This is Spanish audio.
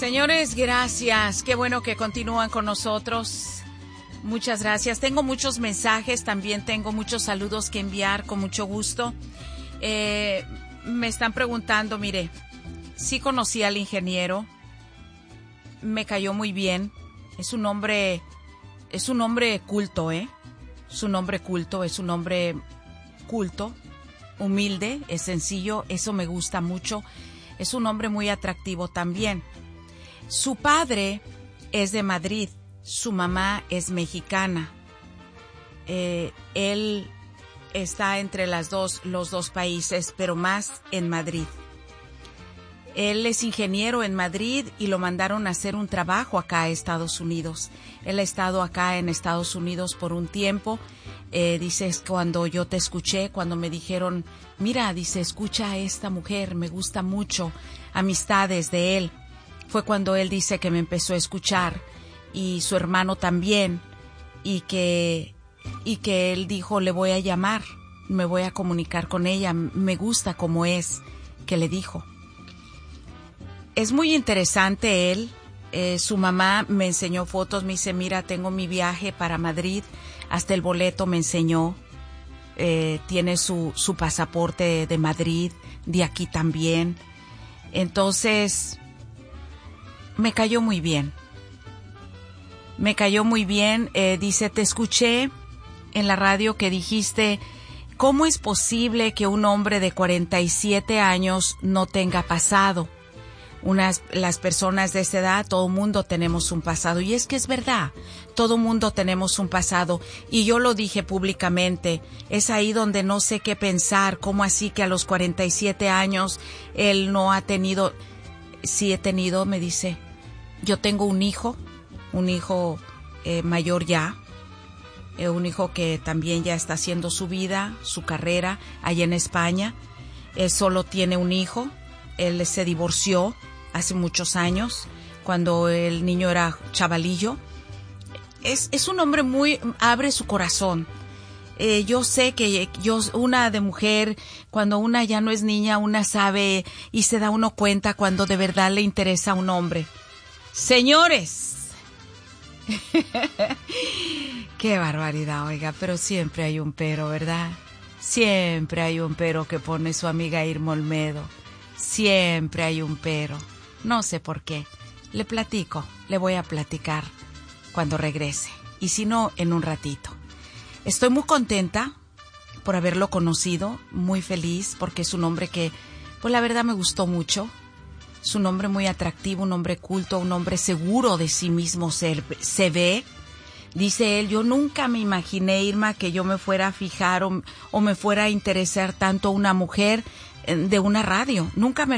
Señores, gracias. Qué bueno que continúan con nosotros. Muchas gracias. Tengo muchos mensajes, también tengo muchos saludos que enviar con mucho gusto. Me están preguntando, mire, sí conocí al ingeniero, me cayó muy bien. Es un hombre culto, Es un hombre culto, es un hombre culto, humilde, es sencillo, eso me gusta mucho. Es un hombre muy atractivo también. Su padre es de Madrid, su mamá es mexicana. Él está entre los dos países, pero más en Madrid. Él es ingeniero en Madrid y lo mandaron a hacer un trabajo acá a Estados Unidos. Él ha estado acá en Estados Unidos por un tiempo. Dices, cuando yo te escuché, cuando me dijeron, mira, dice, escucha a esta mujer, me gusta mucho, amistades de él. Fue cuando él dice que me empezó a escuchar, y su hermano también, y que él dijo, le voy a llamar, me voy a comunicar con ella, me gusta cómo es, que le dijo. Es muy interesante él. Su mamá me enseñó fotos, me dice, mira, tengo mi viaje para Madrid, hasta el boleto me enseñó. Tiene su pasaporte de Madrid, de aquí también. Entonces, me cayó muy bien. Dice, te escuché en la radio que dijiste, ¿cómo es posible que un hombre de 47 años no tenga pasado? Las personas de esa edad, todo mundo tenemos un pasado, y es que es verdad, todo mundo tenemos un pasado, y yo lo dije públicamente. Es ahí donde no sé qué pensar. ¿Cómo así que a los 47 años él no ha tenido? Sí he tenido, me dice. Yo tengo un hijo mayor ya, un hijo que también ya está haciendo su vida, su carrera allá en España. Él solo tiene un hijo, él se divorció hace muchos años, cuando el niño era chavalillo. Es un hombre abre su corazón. Yo sé que una de mujer, cuando una ya no es niña, una sabe y se da uno cuenta cuando de verdad le interesa a un hombre. Señores, qué barbaridad, oiga, pero siempre hay un pero, ¿verdad? Siempre hay un pero que pone su amiga Irma Olmedo. Siempre hay un pero. No sé por qué. Le voy a platicar cuando regrese. Y si no, en un ratito. Estoy muy contenta por haberlo conocido, muy feliz, porque es un hombre que, pues la verdad me gustó mucho. Es un hombre muy atractivo, un hombre culto, un hombre seguro de sí mismo se ve. Dice él, yo nunca me imaginé, Irma, que yo me fuera a fijar o me fuera a interesar tanto una mujer de una radio. Nunca me